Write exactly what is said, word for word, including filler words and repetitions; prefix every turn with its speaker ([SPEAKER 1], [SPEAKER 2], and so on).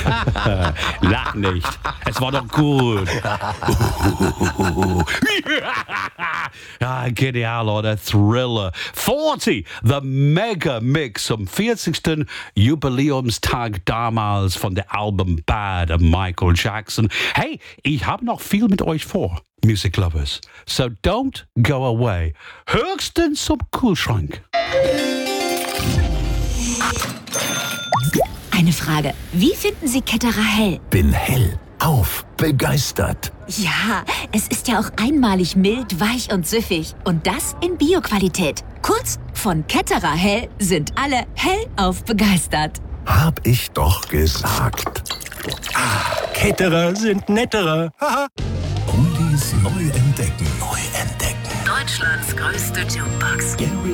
[SPEAKER 1] Lach nicht. Es war doch gut. Ja, genial, oder? Thriller. vierzig, The Mega Mix am vierzigsten Jubiläumstag damals von der Album Bad of Michael Jackson. Hey, ich habe noch viel mit euch vor, Music Lovers. So don't go away. Höchstens zum Kühlschrank.
[SPEAKER 2] Eine Frage. Wie finden Sie Ketterer hell?
[SPEAKER 3] Bin hellauf begeistert.
[SPEAKER 2] Ja, es ist ja auch einmalig mild, weich und süffig. Und das in Bio-Qualität. Kurz, von Ketterer hell sind alle hellauf begeistert.
[SPEAKER 3] Hab ich doch gesagt.
[SPEAKER 4] Ketterer sind netterer. Haha.
[SPEAKER 3] Oldies neu entdecken. Neu entdecken.
[SPEAKER 2] Deutschlands größte Jukebox.
[SPEAKER 3] Gary